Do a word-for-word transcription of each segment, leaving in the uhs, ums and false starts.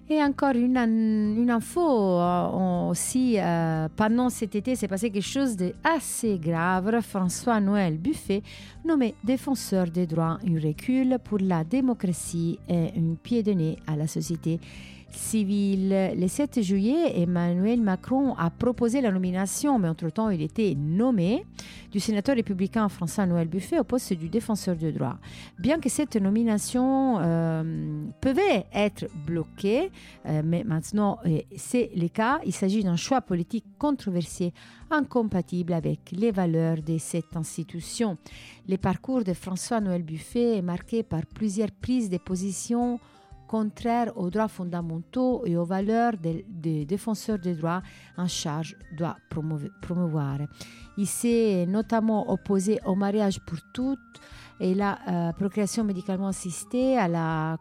Et encore une, une info euh, aussi, euh, pendant cet été, s'est passé quelque chose d'assez grave. François-Noël Buffet, nommé défenseur des droits, un recul pour la démocratie et un pied de nez à la société civile. Le sept juillet, Emmanuel Macron a proposé la nomination, mais entre-temps, il était nommé, du sénateur républicain François-Noël Buffet au poste du défenseur des droits. Bien que cette nomination euh, pouvait être bloquée, euh, mais maintenant euh, c'est le cas, il s'agit d'un choix politique controversé, incompatible avec les valeurs de cette institution. Le parcours de François-Noël Buffet est marqué par plusieurs prises de position contraires aux droits fondamentaux et aux valeurs des de défenseurs des droits en charge doit promouvoir. Il s'est notamment opposé au mariage pour toutes et la euh, procréation médicalement assistée, à la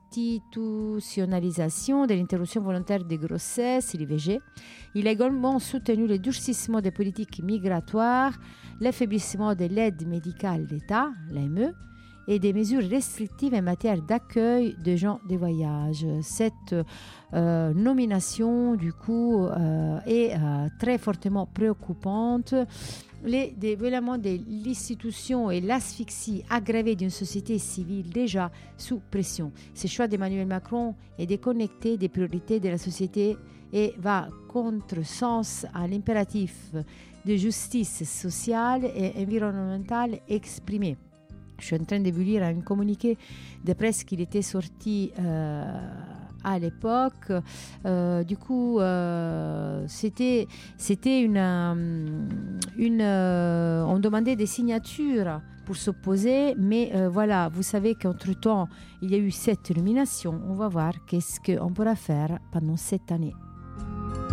constitutionnalisation de l'interruption volontaire de grossesse, l'I V G. Il a également soutenu le durcissement des politiques migratoires, l'affaiblissement de l'aide médicale d'État, l'A M E, et des mesures restrictives en matière d'accueil de gens de voyage. Cette euh, nomination, du coup, euh, est euh, très fortement préoccupante. Les développements de l'institution et l'asphyxie aggravée d'une société civile déjà sous pression. Ce choix d'Emmanuel Macron est déconnecté des priorités de la société et va contre-sens à l'impératif de justice sociale et environnementale exprimé. Je suis en train de vous lire un communiqué de presse qui était sorti euh, à l'époque. Euh, du coup, euh, c'était, c'était une, une euh, on demandait des signatures pour s'opposer, mais euh, voilà, vous savez qu'entre-temps, il y a eu cette nomination. On va voir qu'est-ce qu'on pourra faire pendant cette année.